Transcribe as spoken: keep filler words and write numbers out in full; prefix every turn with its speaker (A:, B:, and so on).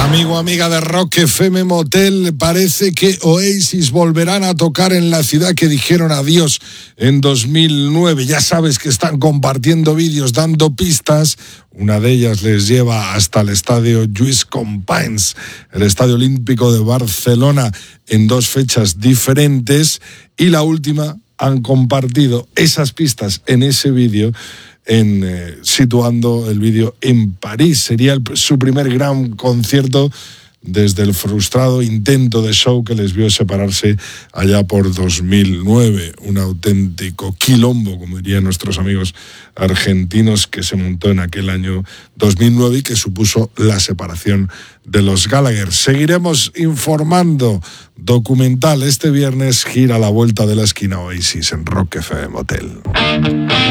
A: Amigo, amiga de Rock F M Motel, parece que Oasis volverán a tocar en la ciudad que dijeron adiós en dos mil nueve. Ya sabes que están compartiendo vídeos, dando pistas. Una de ellas les lleva hasta el estadio Lluís Companys, el Estadio Olímpico de Barcelona, en dos fechas diferentes. Y la última, han compartido esas pistas en ese vídeo, en eh, situando el vídeo en París. Sería el, su primer gran concierto desde el frustrado intento de show que les vio separarse allá por dos mil nueve. Un auténtico quilombo, como dirían nuestros amigos argentinos, que se montó en aquel año dos mil nueve y que supuso la separación de los Gallagher. Seguiremos informando. Documental este viernes, gira a la vuelta de la esquina Oasis en Rock F M Hotel.